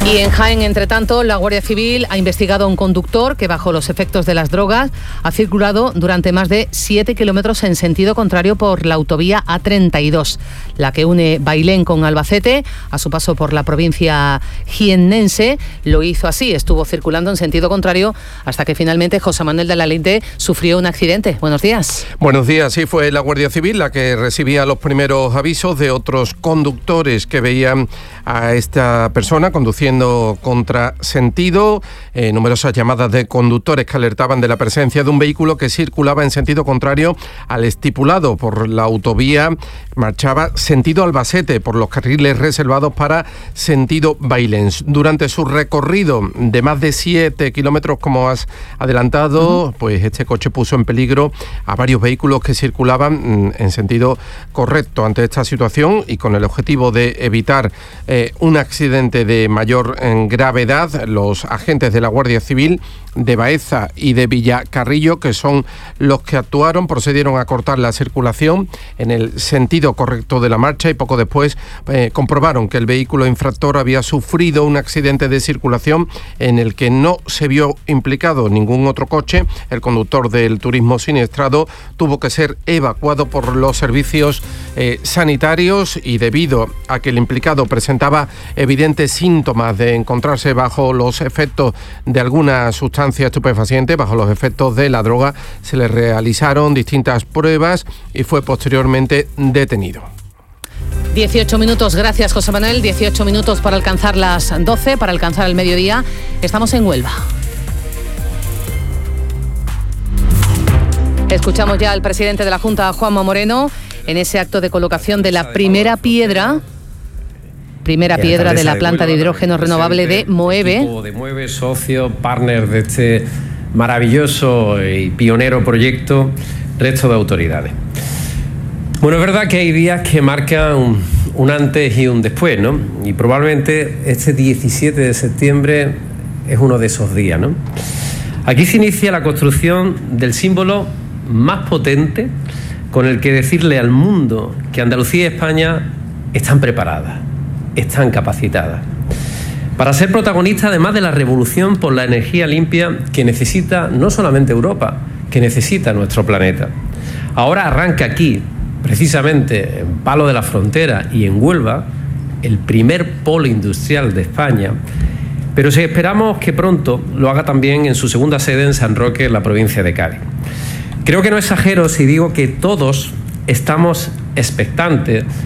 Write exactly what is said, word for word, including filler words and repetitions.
Y en Jaén, entre tanto, la Guardia Civil ha investigado a un conductor que, bajo los efectos de las drogas, ha circulado durante más de siete kilómetros en sentido contrario por la autovía A treinta y dos, la que une Bailén con Albacete. A su paso por la provincia jiennense lo hizo así, estuvo circulando en sentido contrario hasta que finalmente José Manuel de la Linde sufrió un accidente. Buenos días. Buenos días, sí, fue la Guardia Civil la que recibía los primeros avisos de otros conductores que veían a esta persona conduciendo contrasentido, eh, numerosas llamadas de conductores que alertaban de la presencia de un vehículo que circulaba en sentido contrario al estipulado por la autovía, marchaba sentido Albacete por los carriles reservados para sentido Bailén. Durante su recorrido de más de siete kilómetros, como has adelantado, uh-huh. pues este coche puso en peligro a varios vehículos que circulaban en sentido correcto. Ante esta situación y con el objetivo de evitar eh, un accidente de mayor en gravedad, los agentes de la Guardia Civil de Baeza y de Villacarrillo, que son los que actuaron, procedieron a cortar la circulación en el sentido correcto de la marcha y poco después eh, comprobaron que el vehículo infractor había sufrido un accidente de circulación en el que no se vio implicado ningún otro coche. El conductor del turismo siniestrado tuvo que ser evacuado por los servicios eh, sanitarios y debido a que el implicado presentaba evidentes síntomas de encontrarse bajo los efectos de alguna sustancia estupefaciente, bajo los efectos de la droga, se le realizaron distintas pruebas y fue posteriormente detenido. dieciocho minutos, gracias José Manuel, dieciocho minutos para alcanzar las doce, para alcanzar el mediodía. Estamos en Huelva. Escuchamos ya al presidente de la Junta, Juanma Moreno, en ese acto de colocación de la primera piedra Primera piedra de la planta de hidrógeno renovable de Moeve. De Moeve, socio, partner de este maravilloso y pionero proyecto, resto de autoridades. Bueno, es verdad que hay días que marcan un, un antes y un después, ¿no? Y probablemente este diecisiete de septiembre es uno de esos días, ¿no? Aquí se inicia la construcción del símbolo más potente con el que decirle al mundo que Andalucía y España están preparadas, están capacitadas para ser protagonistas, además de la revolución por la energía limpia que necesita no solamente Europa, que necesita nuestro planeta. Ahora arranca aquí, precisamente en Palo de la Frontera y en Huelva, el primer polo industrial de España, pero sí esperamos que pronto lo haga también en su segunda sede en San Roque, en la provincia de Cádiz. Creo que no exagero si digo que todos estamos expectantes